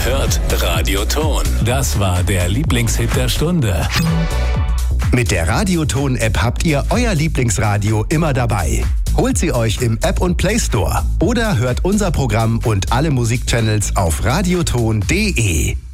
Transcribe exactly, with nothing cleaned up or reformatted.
Ihr hört Radioton. Das war der Lieblingshit der Stunde. Mit der Radioton-App habt ihr euer Lieblingsradio immer dabei. Holt sie euch im App- und Play Store oder hört unser Programm und alle Musikchannels auf radioton punkt de.